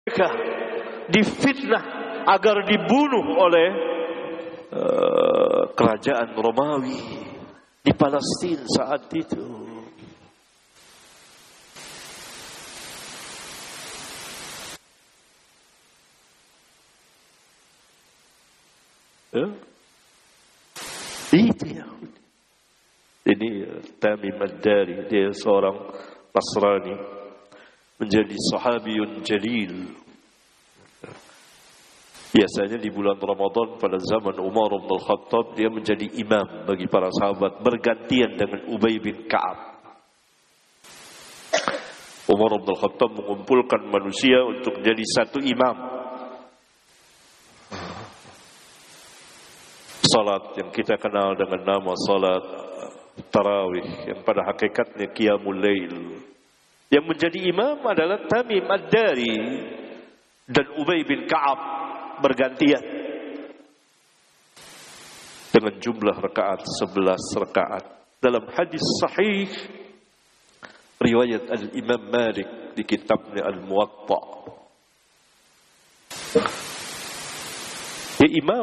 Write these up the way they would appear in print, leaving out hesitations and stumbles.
mereka difitnah agar dibunuh oleh kerajaan Romawi di Palestina saat itu. Itu Yahudi. Ini Tamim Ad-Dari, dia seorang Nasrani, menjadi sahabiyun jalil. Biasanya di bulan Ramadan pada zaman Umar bin Khattab dia menjadi imam bagi para sahabat, bergantian dengan Ubay bin Ka'ab. Umar bin Khattab mengumpulkan manusia untuk jadi satu imam. Salat yang kita kenal dengan nama salat tarawih, yang pada hakikatnya qiyamul lail. Yang menjadi imam adalah Tamim Ad-Dari dan Ubay bin Ka'ab, bergantian dengan jumlah rakaat 11 rakaat. Dalam hadis sahih riwayat Al-Imam Malik di kitabnya Al-Muwatta, imam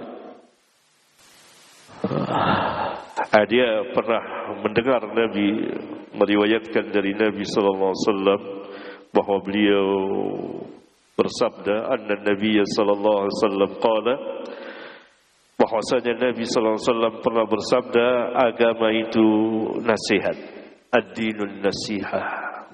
dia pernah mendengar Nabi meriwayatkan dari Nabi sallallahu alaihi wasallam bahwa beliau bersabda, anna Nabi sallallahu alaihi wasallam qala, bahwasanya Nabi sallallahu alaihi wasallam pernah bersabda, agama itu nasihat, ad-dinun nasihah.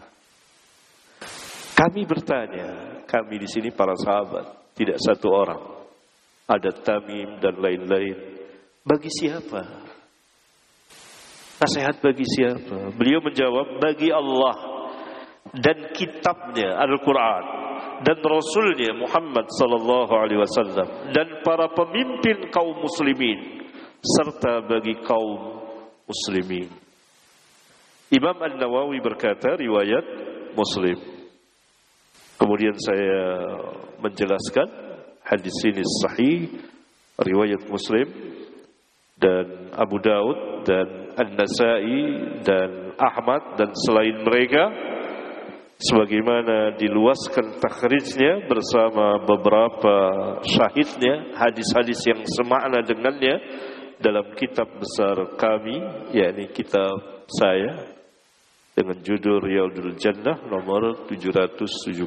Kami bertanya, kami di sini para sahabat, tidak satu orang, ada Tamim dan lain-lain, bagi siapa? Nasihat bagi siapa? Beliau menjawab, bagi Allah dan kitabnya Al-Quran dan Rasulnya Muhammad sallallahu alaihi wasallam dan para pemimpin kaum muslimin serta bagi kaum muslimin. Imam An-Nawawi berkata, riwayat Muslim. Kemudian saya menjelaskan hadis ini sahih, riwayat Muslim dan Abu Daud dan An-Nasai dan Ahmad dan selain mereka, sebagaimana diluaskan takhrijnya bersama beberapa syahidnya, hadis-hadis yang semakna dengannya dalam kitab besar kami, yakni kitab saya dengan judul Riyadul Jannah nomor 776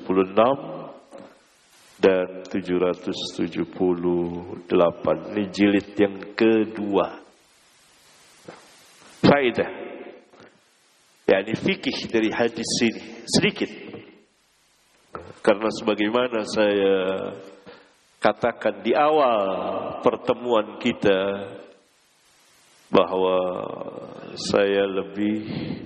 dan 778. Ini jilid yang kedua. Faedah, yakni fikih dari hadis ini sedikit, karena sebagaimana saya katakan di awal pertemuan kita bahwa saya lebih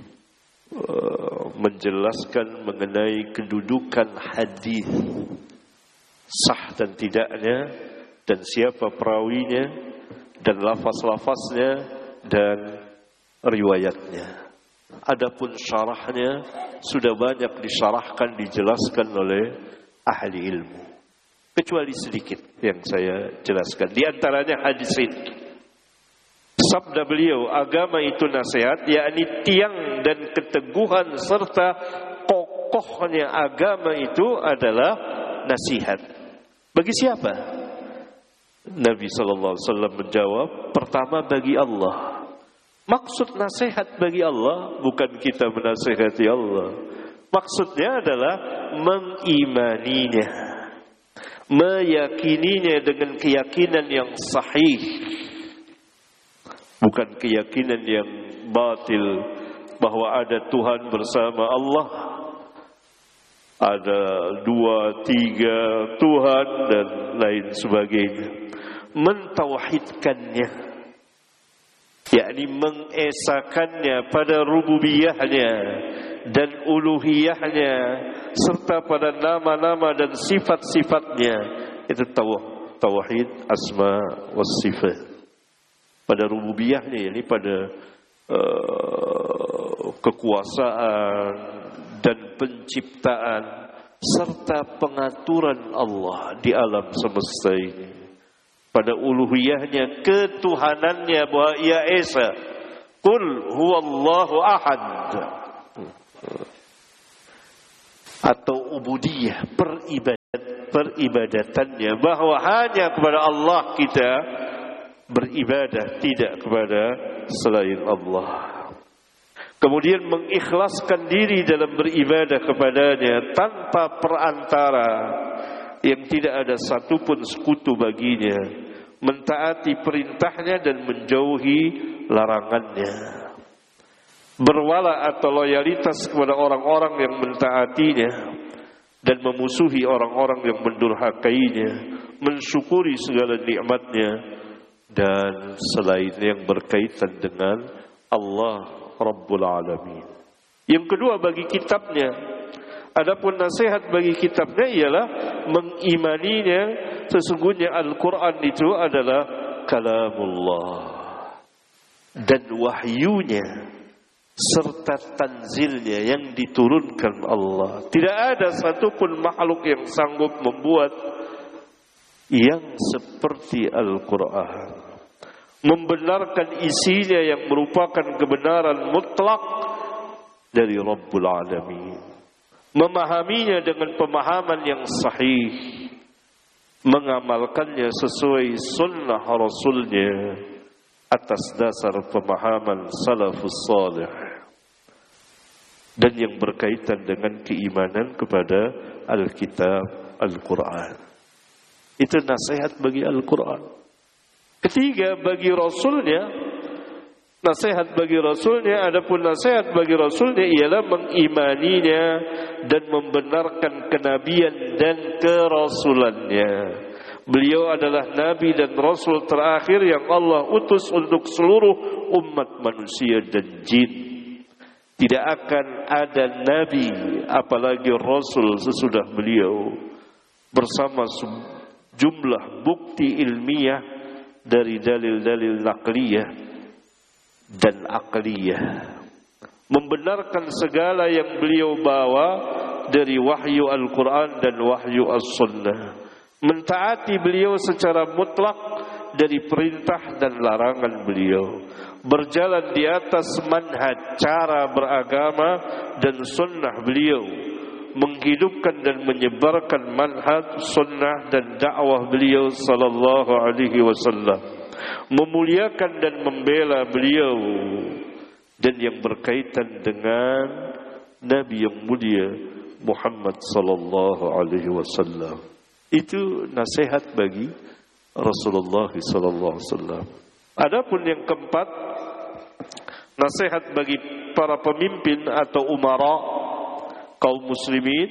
menjelaskan mengenai kedudukan hadis, sah dan tidaknya, dan siapa perawinya, dan lafaz-lafaznya dan riwayatnya. Adapun syarahnya sudah banyak disyarahkan, dijelaskan oleh ahli ilmu. Kecuali sedikit yang saya jelaskan. Di antaranya hadis ini. Sabda beliau, agama itu nasihat, yakni tiang dan keteguhan serta kokohnya agama itu adalah nasihat. Bagi siapa? Nabi sallallahu alaihi wasallam menjawab, pertama bagi Allah. Maksud nasihat bagi Allah bukan kita menasihati Allah. Maksudnya adalah mengimaninya, meyakininya dengan keyakinan yang sahih, bukan keyakinan yang batil bahwa ada Tuhan bersama Allah, ada 2, 3 Tuhan dan lain sebagainya. Mentauhidkannya, yakni mengesakannya pada rububiyahnya dan uluhiyahnya serta pada nama-nama dan sifat-sifatnya. Itu tauhid asma was sifat. Pada rububiyahnya, yakni pada kekuasaan dan penciptaan serta pengaturan Allah di alam semesta ini. Pada uluhiyahnya, ketuhanannya, bahwa ya Esa, qul huwallahu ahad, atau ubudiyah, peribadatan peribadatannya, bahwa hanya kepada Allah kita beribadah, tidak kepada selain Allah. Kemudian mengikhlaskan diri dalam beribadah kepadanya tanpa perantara, yang tidak ada satupun sekutu baginya, mentaati perintahnya dan menjauhi larangannya, berwala atau loyalitas kepada orang-orang yang mentaatinya dan memusuhi orang-orang yang mendurhakainya, mensyukuri segala nikmatnya dan selain yang berkaitan dengan Allah Rabbul Alamin. Yang kedua bagi kitabnya, adapun nasihat bagi kitabnya ialah mengimaninya sesungguhnya Al-Quran itu adalah kalamullah dan wahyunya serta tanzilnya yang diturunkan Allah. Tidak ada satupun makhluk yang sanggup membuat yang seperti Al-Quran, membenarkan isinya yang merupakan kebenaran mutlak dari Rabbul Alamin, memahaminya dengan pemahaman yang sahih, mengamalkannya sesuai sunnah Rasulnya atas dasar pemahaman salafus salih, dan yang berkaitan dengan keimanan kepada Alkitab Al-Quran. Itu nasihat bagi Al-Quran. Ketiga, bagi Rasulnya, nasihat bagi Rasulnya, adapun nasihat bagi Rasulnya ialah mengimaninya dan membenarkan kenabian dan kerasulannya. Beliau adalah Nabi dan Rasul terakhir yang Allah utus untuk seluruh umat manusia dan jin. Tidak akan ada Nabi apalagi Rasul sesudah beliau, bersama jumlah bukti ilmiah dari dalil-dalil naqliyah dan aqliyah, membenarkan segala yang beliau bawa dari wahyu Al-Quran dan wahyu As-Sunnah, mentaati beliau secara mutlak dari perintah dan larangan beliau, berjalan di atas manhaj cara beragama dan sunnah beliau, menghidupkan dan menyebarkan manhaj sunnah dan dakwah beliau sallallahu alaihi wasallam, memuliakan dan membela beliau dan yang berkaitan dengan Nabi yang mulia Muhammad sallallahu alaihi wasallam. Itu nasihat bagi Rasulullah sallallahu alaihi wasallam. Adapun yang keempat, nasihat bagi para pemimpin atau umara kaum muslimin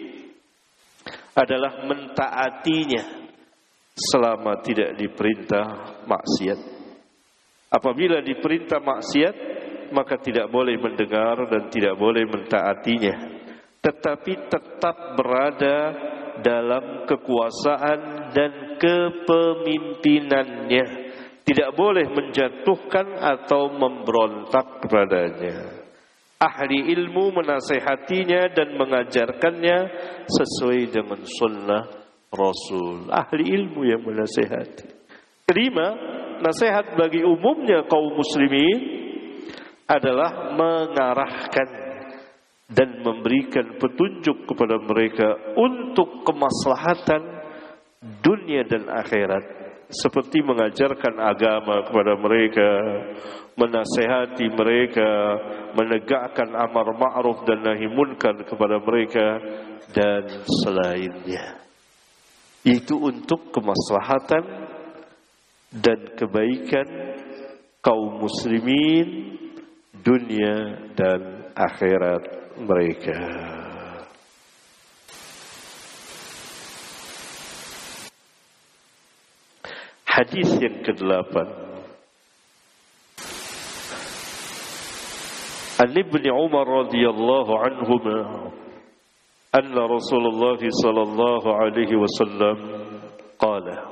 adalah mentaatinya selama tidak diperintah maksiat. Apabila diperintah maksiat, maka tidak boleh mendengar dan tidak boleh mentaatinya, tetapi tetap berada dalam kekuasaan dan kepemimpinannya, tidak boleh menjatuhkan atau memberontak kepadanya. Ahli ilmu menasihatinya dan mengajarkannya sesuai dengan sunnah Rasul. Ahli ilmu yang menasihati. Kelima, nasihat bagi umumnya kaum muslimin adalah mengarahkan dan memberikan petunjuk kepada mereka untuk kemaslahatan dunia dan akhirat, seperti mengajarkan agama kepada mereka, menasihati mereka, menegakkan amar ma'ruf dan nahi munkar kepada mereka dan selainnya. Itu untuk kemaslahatan dan kebaikan kaum muslimin dunia dan akhirat mereka. Hadis yang ke-8. An Ibn Umar radhiyallahu anhuma anna Rasulullah sallallahu alaihi wasallam qala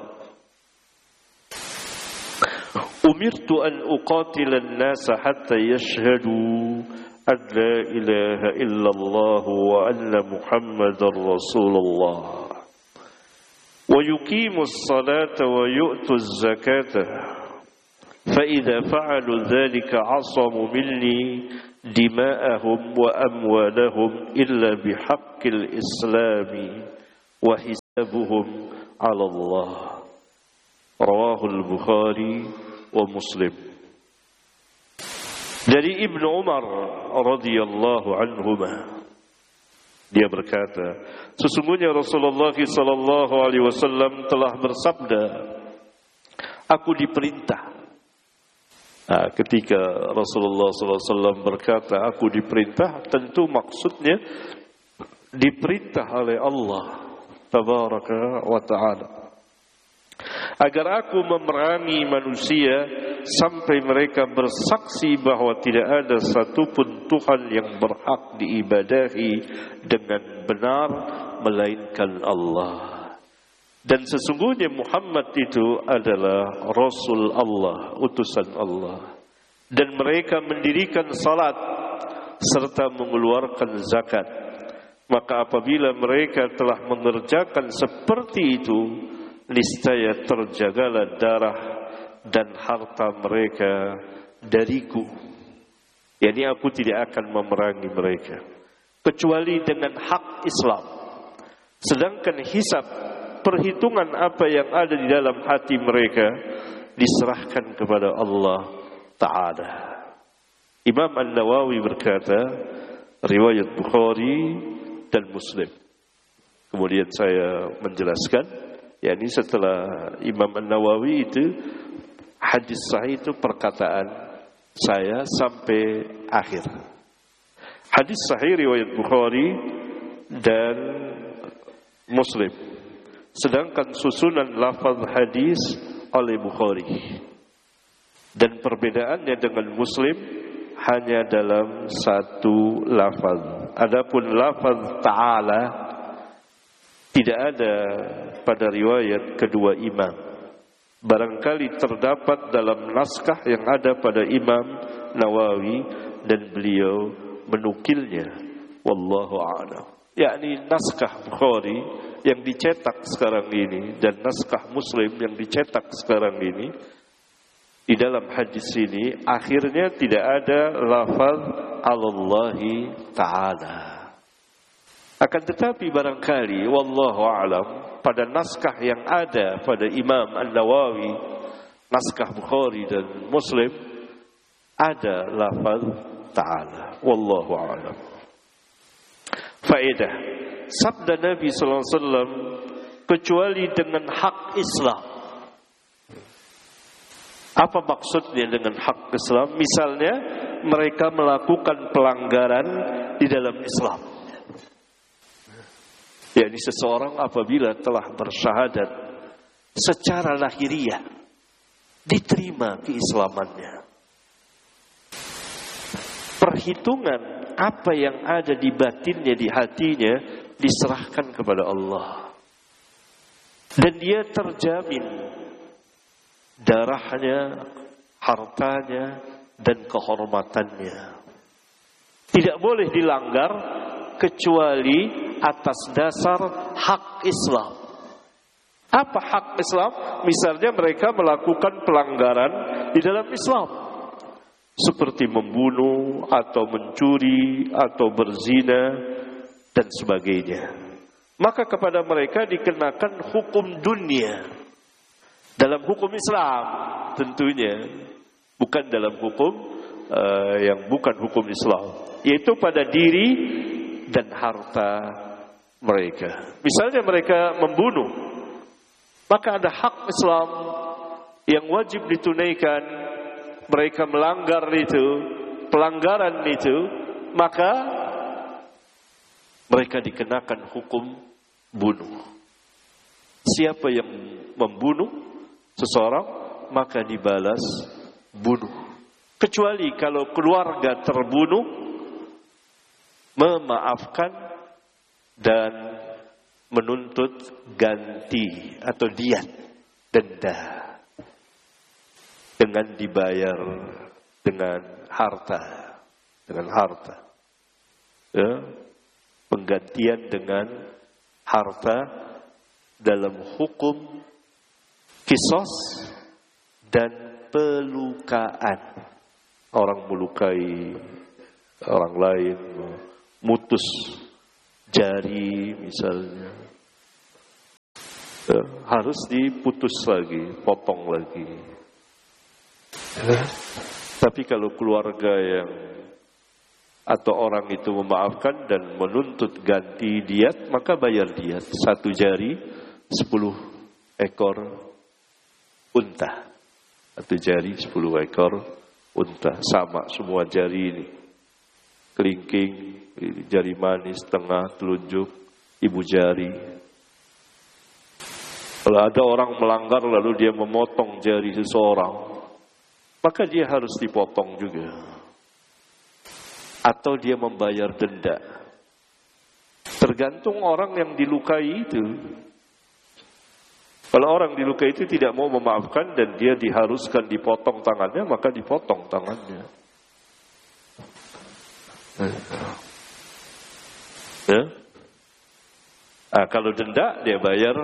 Umirtu an uqatila an-nas hatta yashhadu an la ilaha illallah wa anna Muhammadar Rasulullah ويقيموا الصلاة ويؤتوا الزكاة فإذا فعلوا ذلك عصموا مني دماءهم وأموالهم إلا بحق الإسلام hisabuhum 'ala Allah. Rawahul Bukhari wa Muslim. Dari Ibnu Umar radhiyallahu anhuma, dia berkata, sesungguhnya Rasulullah sallallahu alaihi wasallam telah bersabda, aku diperintah. Ketika Rasulullah sallallahu alaihi wasallam berkata aku diperintah, tentu maksudnya diperintah oleh Allah tabaraka wa ta'ala agar aku memerangi manusia sampai mereka bersaksi bahwa tidak ada satupun Tuhan yang berhak diibadahi dengan benar melainkan Allah, dan sesungguhnya Muhammad itu adalah Rasul Allah, utusan Allah, dan mereka mendirikan salat serta mengeluarkan zakat. Maka apabila mereka telah mengerjakan seperti itu, niscaya terjagalah darah dan harta mereka dariku. Yani aku tidak akan memerangi mereka kecuali dengan hak Islam. Sedangkan hisab, perhitungan apa yang ada di dalam hati mereka, diserahkan kepada Allah Ta'ala. Imam An-Nawawi berkata, riwayat Bukhari dan Muslim. Kemudian saya menjelaskan, yakni setelah Imam An-Nawawi itu, hadis sahih itu perkataan saya sampai akhir. Hadis sahih riwayat Bukhari dan Muslim. Sedangkan susunan lafaz hadis oleh Bukhari. Dan perbedaannya dengan Muslim hanya dalam satu lafaz. Adapun lafaz ta'ala tidak ada pada riwayat kedua imam. Barangkali terdapat dalam naskah yang ada pada Imam Nawawi dan beliau menukilnya. Wallahu a'lam. Yakni naskah Bukhari yang dicetak sekarang ini dan naskah Muslim yang dicetak sekarang ini, di dalam hadis ini akhirnya tidak ada lafaz Allahi Ta'ala. Akan tetapi barangkali wallahu a'lam pada naskah yang ada pada Imam An-Nawawi, naskah Bukhari dan Muslim, ada lafaz Ta'ala. Wallahu a'lam. Faedah sabda Nabi sallallahu alaihi wasallam, kecuali dengan hak Islam. Apa maksudnya dengan hak Islam? Misalnya mereka melakukan pelanggaran di dalam Islam. yakni seseorang apabila telah bersyahadat secara lahiriah diterima keislamannya. Perhitungan apa yang ada di batinnya, di hatinya diserahkan kepada Allah. Dan dia terjamin darahnya, hartanya, dan kehormatannya. Tidak boleh dilanggar kecuali atas dasar hak Islam. Apa hak Islam? Misalnya mereka melakukan pelanggaran di dalam Islam, seperti membunuh atau mencuri atau berzina dan sebagainya. Maka kepada mereka dikenakan hukum dunia dalam hukum Islam, tentunya bukan dalam hukum yang bukan hukum Islam, yaitu pada diri dan harta mereka. Misalnya mereka membunuh, maka ada hak Islam yang wajib ditunaikan. Mereka melanggar itu, pelanggaran itu, maka mereka dikenakan hukum bunuh. Siapa yang membunuh seseorang, maka dibalas bunuh. Kecuali kalau keluarga terbunuh, memaafkan dan menuntut ganti atau diyat, denda, dengan dibayar dengan harta, ya, penggantian dengan harta dalam hukum kisos dan pelukaan. Orang melukai orang lain, mutus jari misalnya, harus diputus lagi, potong lagi. Tapi kalau keluarga yang atau orang itu memaafkan dan menuntut ganti diat, maka bayar diat 1 jari 10 ekor unta. 1 jari 10 ekor unta, sama semua jari ini. Kelingking, jari manis, tengah, telunjuk, ibu jari. Kalau ada orang melanggar lalu dia memotong jari seseorang, maka dia harus dipotong juga. Atau dia membayar denda. Tergantung orang yang dilukai itu. Kalau orang dilukai itu tidak mau memaafkan dan dia diharuskan dipotong tangannya, maka dipotong tangannya. Ya? Nah, kalau denda dia bayar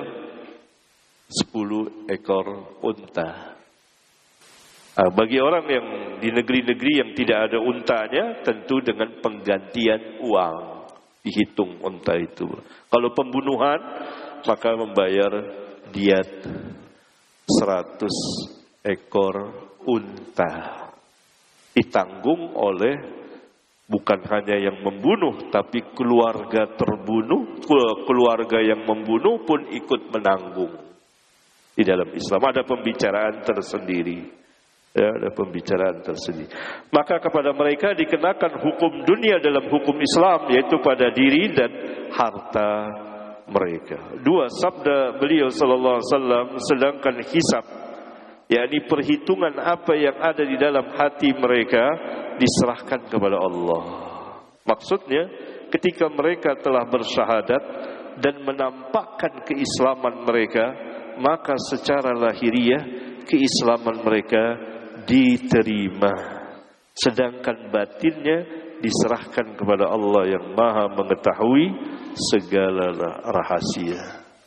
10 ekor unta. Nah, bagi orang yang di negeri-negeri yang tidak ada untanya, tentu dengan penggantian uang dihitung unta itu. Kalau pembunuhan, maka membayar diat 100 ekor unta. Ditanggung oleh bukan hanya yang membunuh, tapi keluarga terbunuh, keluarga yang membunuh pun ikut menanggung. Di dalam Islam ada pembicaraan tersendiri. Ya, ada pembicaraan tersendiri. Maka kepada mereka dikenakan hukum dunia dalam hukum Islam, yaitu pada diri dan harta mereka. 2 sabda beliau sallallahu alaihi wasallam, sedangkan hisab, yakni perhitungan apa yang ada di dalam hati mereka, diserahkan kepada Allah. Maksudnya ketika mereka telah bersyahadat dan menampakkan keislaman mereka, maka secara lahiriah keislaman mereka diterima, sedangkan batinnya diserahkan kepada Allah yang Maha mengetahui segala rahasia.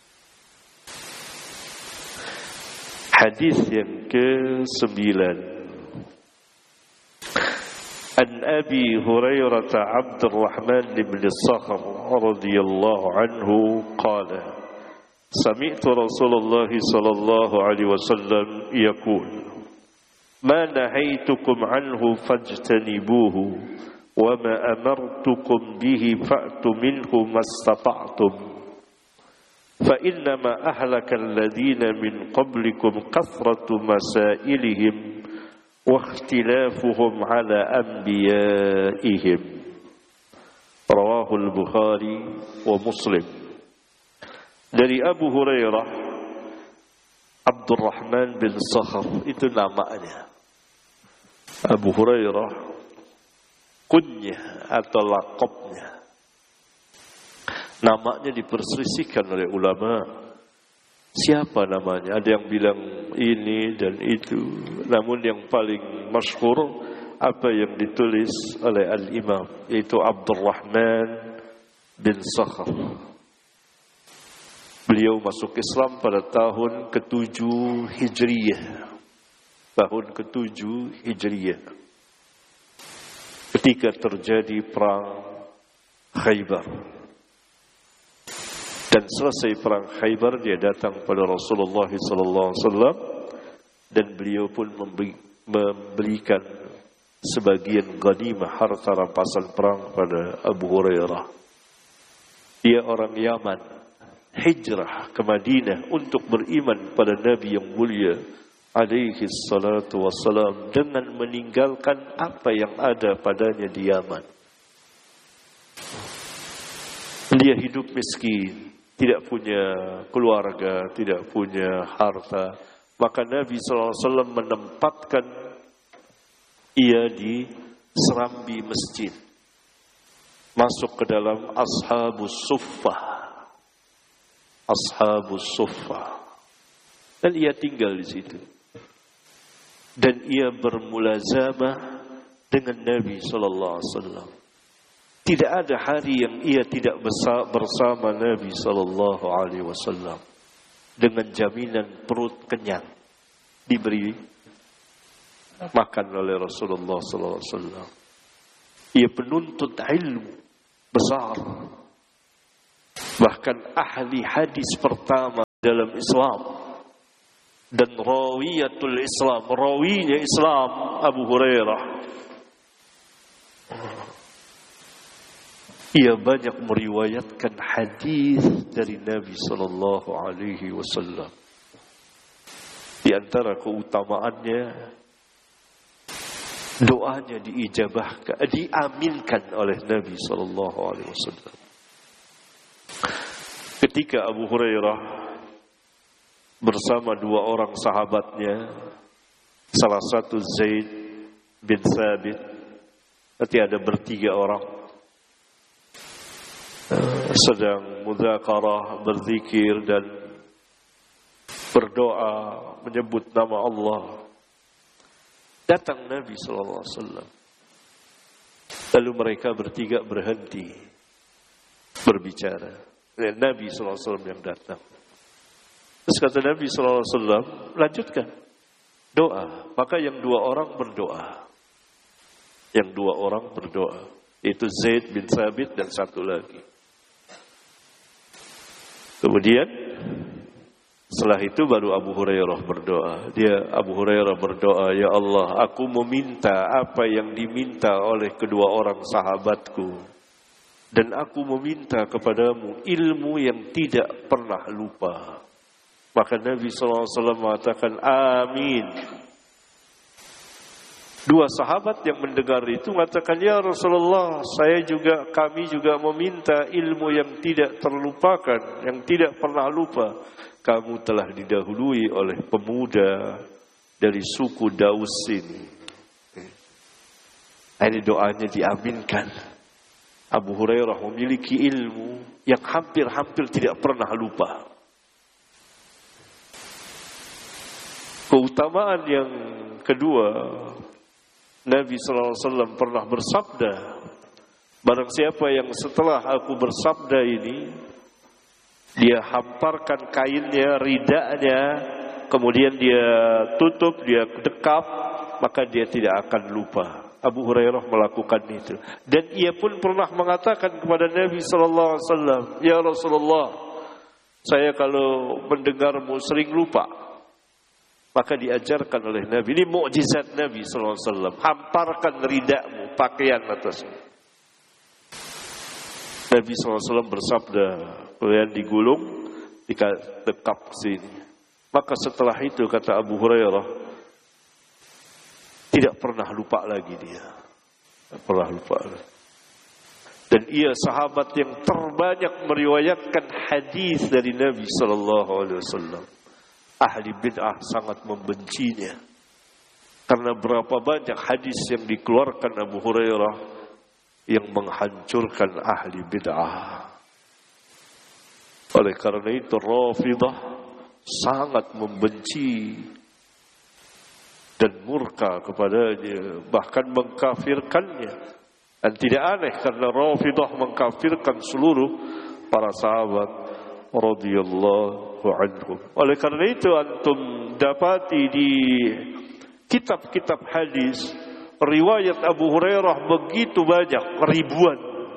Hadis yang ke-9. An Abi Hurairah Abdurrahman bin Sakhr radhiyallahu anhu qala sami'tu Rasulullah sallallahu alaihi wasallam yaqul ما نهيتكم عنه فاجتنبوه وما أمرتكم به فأتوا منه ما استطعتم فإنما أهلك الذين من قبلكم كثرة مسائلهم واختلافهم على أنبيائهم رواه البخاري ومسلم. Dari Abu Hurairah Abdurrahman bin Sakhr, itu namanya. Abu Hurairah kunyah atau lakopnya. Namanya diperselisihkan oleh ulama. Siapa namanya? Ada yang bilang ini dan itu. Namun yang paling masyhur apa yang ditulis oleh Al-Imam, yaitu Abdurrahman bin Sakhr. Beliau masuk Islam pada tahun ke-7 Hijriyah. Tahun ke-7 Hijriyah. Ketika terjadi perang Khaybar. Dan selesai perang Khaybar, dia datang pada Rasulullah SAW dan beliau pun memberikan sebagian ghanimah harta rampasan perang pada Abu Hurairah. Dia orang Yaman, hijrah ke Madinah untuk beriman pada Nabi yang mulia alaihi salatu wassalam, dengan meninggalkan apa yang ada padanya di Yaman. Dia hidup miskin, tidak punya keluarga, tidak punya harta. Maka Nabi SAW menempatkan ia di serambi masjid, masuk ke dalam Ashabus Suffah. Ashabus Suffah. Dan ia tinggal di situ. Dan ia bermulazamah dengan Nabi sallallahu alaihi wasallam. Tidak ada hari yang ia tidak bersama Nabi sallallahu alaihi wasallam, dengan jaminan perut kenyang, diberi makan oleh Rasulullah sallallahu alaihi wasallam. Ia penuntut ilmu besar. Bahkan ahli hadis pertama dalam Islam dan rawiyatul Islam, rawinya Islam Abu Hurairah. Ia banyak meriwayatkan hadis dari Nabi sallallahu alaihi wasallam. Di antara keutamaannya, doanya diijabahkan, diaminkan oleh Nabi sallallahu alaihi wasallam. Ketika Abu Hurairah bersama dua orang sahabatnya, salah satu Zaid bin Thabit, nanti ada bertiga orang, sedang mudzakarah, berzikir dan berdoa menyebut nama Allah. Datang Nabi sallallahu alaihi wasallam. Lalu mereka bertiga berhenti berbicara. Nabi sallallahu alaihi wasallam yang datang. Terus kata Nabi sallallahu alaihi wasallam, lanjutkan doa. Maka yang dua orang berdoa. Yang dua orang berdoa, itu Zaid bin Thabit dan satu lagi. Kemudian setelah itu baru Abu Hurairah berdoa. Abu Hurairah berdoa, ya Allah, aku meminta apa yang diminta oleh kedua orang sahabatku. Dan aku meminta kepadamu ilmu yang tidak pernah lupa. Maka Nabi SAW mengatakan, amin. Dua sahabat yang mendengar itu mengatakan, ya Rasulullah, kami juga meminta ilmu yang tidak terlupakan, yang tidak pernah lupa. Kamu telah didahului oleh pemuda dari suku Daus ini. Ini doanya diaminkan. Abu Hurairah memiliki ilmu yang hampir-hampir tidak pernah lupa. Keutamaan yang kedua, Nabi SAW pernah bersabda, barang siapa yang setelah aku bersabda ini, dia hamparkan kainnya, ridanya, kemudian dia tutup, dia dekap, maka dia tidak akan lupa. Abu Hurairah melakukan itu. Dan ia pun pernah mengatakan kepada Nabi SAW, ya Rasulullah, saya kalau mendengarmu sering lupa. Maka diajarkan oleh Nabi, ini mukjizat Nabi SAW, hamparkan ridamu, pakaian atasmu. Nabi SAW bersabda, kemudian digulung, dekap sini. Maka setelah itu kata Abu Hurairah, tidak pernah lupa lagi dia. Tidak pernah lupa lagi. Dan ia sahabat yang terbanyak meriwayatkan hadis dari Nabi sallallahu alaihi wasallam. Ahli bid'ah sangat membencinya. Karena berapa banyak hadis yang dikeluarkan Abu Hurairah yang menghancurkan ahli bid'ah. Oleh karena itu Rafidah sangat membenci dan murka kepadanya, bahkan mengkafirkannya. Dan tidak aneh karena Rafidah mengkafirkan seluruh para sahabat radhiyallahu anhum. Oleh karena itu antum dapati di kitab-kitab hadis riwayat Abu Hurairah begitu banyak, ribuan.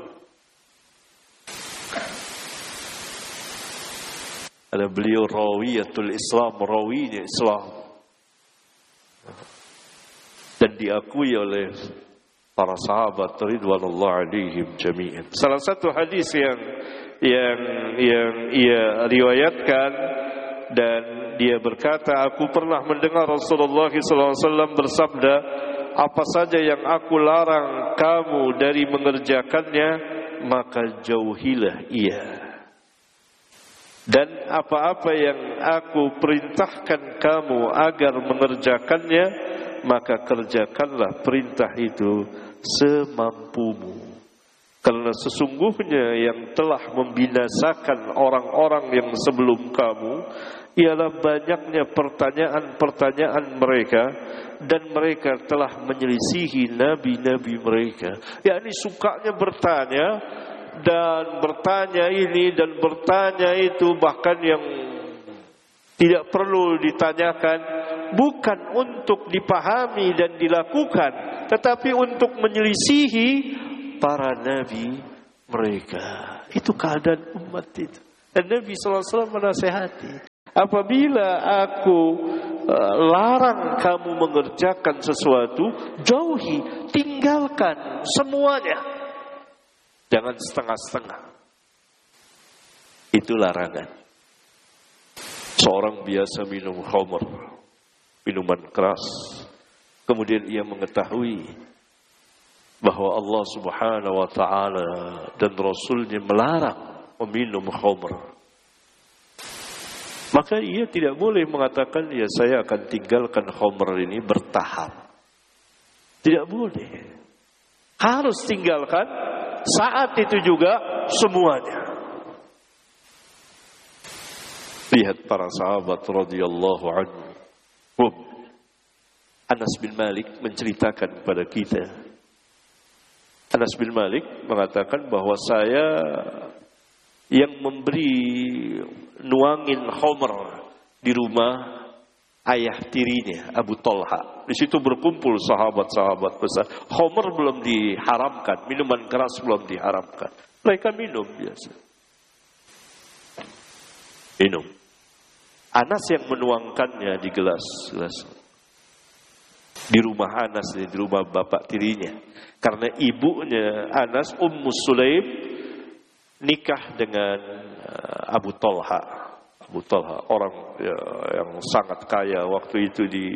Ada beliau rawiyatul Islam, rawinya Islam. Dan diakui oleh para sahabat ridwanullah alaihim jami'an. Salah satu hadis yang ia riwayatkan dan dia berkata, aku pernah mendengar Rasulullah SAW bersabda, apa saja yang aku larang kamu dari mengerjakannya, maka jauhilah ia. Dan apa-apa yang aku perintahkan kamu agar mengerjakannya, maka kerjakanlah perintah itu semampumu. Karena sesungguhnya yang telah membinasakan orang-orang yang sebelum kamu ialah banyaknya pertanyaan-pertanyaan mereka, dan mereka telah menyelisihi nabi-nabi mereka. Yakni sukanya bertanya, dan bertanya ini dan bertanya itu, bahkan yang tidak perlu ditanyakan, bukan untuk dipahami dan dilakukan, tetapi untuk menyelisihi para nabi mereka. Itu keadaan umat itu. Dan Nabi SAW menasihati. Apabila aku larang kamu mengerjakan sesuatu, jauhi, tinggalkan semuanya. Jangan setengah-setengah. Itu larangan. Seorang biasa minum khamr, minuman keras, kemudian ia mengetahui bahwa Allah Subhanahu wa ta'ala dan Rasulnya melarang meminum khamr, maka ia tidak boleh mengatakan, ya saya akan tinggalkan khamr ini bertahap. Tidak boleh. Harus tinggalkan saat itu juga semuanya. Lihat para sahabat radhiyallahu anhum. Anas bin Malik menceritakan kepada kita. Anas bin Malik mengatakan bahwa saya yang memberi nuangin khamr di rumah ayah tirinya Abu Talha. Di situ berkumpul sahabat-sahabat besar. Khamr belum diharamkan, minuman keras belum diharamkan. Mereka minum biasa. Minum. Anas yang menuangkannya di gelas. Di rumah Anas, di rumah bapak tirinya. Karena ibunya Anas, Ummu Sulaim, nikah dengan Abu Talha. Abu Talha, orang yang sangat kaya waktu itu di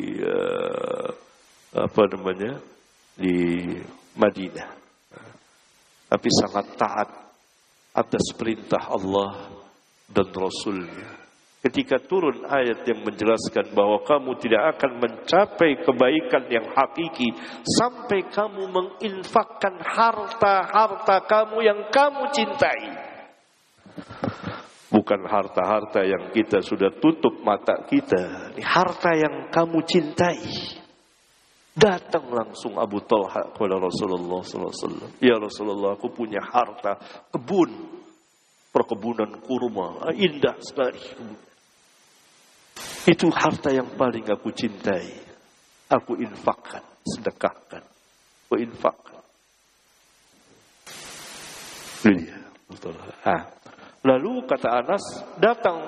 di Madinah. Tapi sangat taat atas perintah Allah dan Rasulnya. Ketika turun ayat yang menjelaskan bahwa kamu tidak akan mencapai kebaikan yang hakiki sampai kamu menginfakkan harta-harta kamu yang kamu cintai. Bukan harta-harta yang kita sudah tutup mata kita. Ini harta yang kamu cintai. Datang langsung Abu Talha kepada Rasulullah SAW. Ya Rasulullah, aku punya harta kebun, perkebunan kurma, indah sekali. Itu harta yang paling aku cintai. Aku infakkan, sedekahkan, aku infakkan. Lalu kata Anas, datang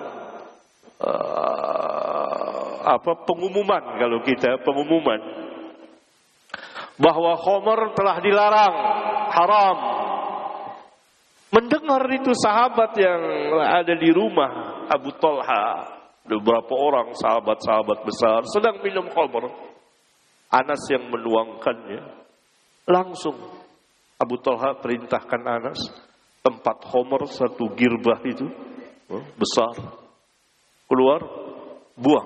pengumuman, kalau kita pengumuman bahwa khamr telah dilarang, haram. Mendengar itu sahabat yang ada di rumah Abu Talha, beberapa orang sahabat-sahabat besar sedang minum khamr. Anas yang menuangkannya. Langsung Abu Talha perintahkan Anas, tempat khamr satu girbah itu besar, keluar, buang.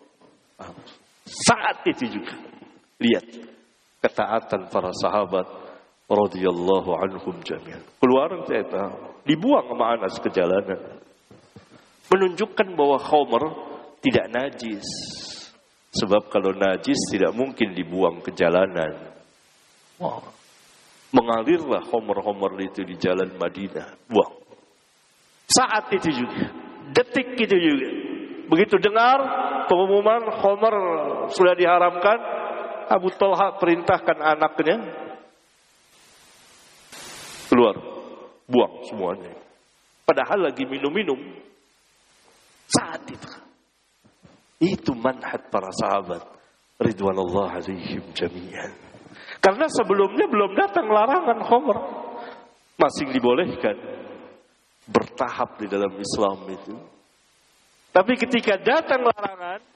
Saat itu juga lihat ketaatan para sahabat radhiyallahu anhum jami'an. Keluar, dibuang sama Anas ke jalanan. Menunjukkan bahwa khamr tidak najis. Sebab kalau najis tidak mungkin dibuang ke jalanan. Mengalirlah khamr-khamr itu di jalan Madinah. Buang. Saat itu juga, detik itu juga. Begitu dengar pengumuman khamr sudah diharamkan, Abu Talha perintahkan anaknya keluar, buang semuanya. Padahal lagi minum-minum. Saat itu manhaj para sahabat ridwanullah alaihim jami'an. Karena sebelumnya belum datang larangan khamr, masih dibolehkan, bertahap di dalam Islam itu. Tapi ketika datang larangan,